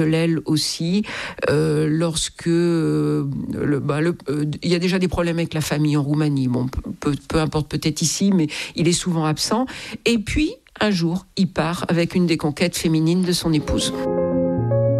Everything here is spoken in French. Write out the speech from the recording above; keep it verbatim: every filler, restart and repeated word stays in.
L'aile aussi, euh, lorsque euh, le, bah, le, euh, il y a déjà des problèmes avec la famille en Roumanie, bon, peu, peu importe peut-être ici, mais il est souvent absent. Et puis, un jour, il part avec une des conquêtes féminines de son épouse.